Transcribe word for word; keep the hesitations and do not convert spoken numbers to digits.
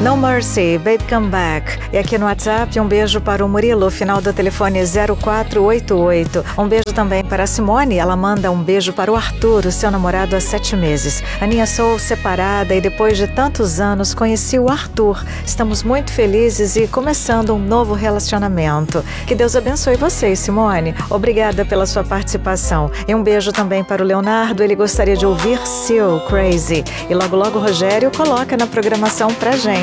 No Mercy, Baby Come Back. E aqui no WhatsApp, um beijo para o Murilo, final do telefone zero quatro oito oito. Um beijo também para a Simone, ela manda um beijo para o Arthur, o seu namorado há sete meses. Aninha, sou separada e depois de tantos anos conheci o Arthur. Estamos muito felizes e começando um novo relacionamento. Que Deus abençoe vocês, Simone. Obrigada pela sua participação. E um beijo também para o Leonardo, ele gostaria de ouvir Seal Crazy. E logo logo o Rogério coloca na programação pra gente.